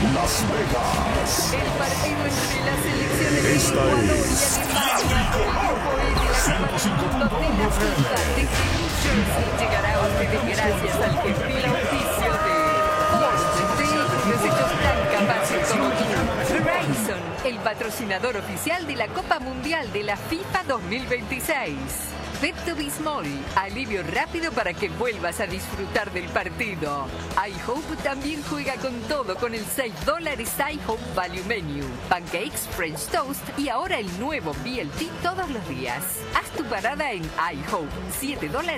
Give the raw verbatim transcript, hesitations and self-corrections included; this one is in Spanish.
Las Vegas. El partido entre las selecciones de Esta Ecuador y es Alemania, el grupo E de la Copa del Mundo de la FIFA desde New Jersey, llegará a ustedes gracias al gentil auspicio de Ford, vehículos hechos tan capaces como tú. Verizon, el patrocinador oficial de la Copa Mundial de la FIFA dos mil veintiséis. Pepto-Bismol, alivio rápido para que vuelvas a disfrutar del partido. iHope también juega con todo con el seis dólares iHope Value Menu. Pancakes, French Toast y ahora el nuevo B L T todos los días. Haz tu parada en iHope, siete dólares.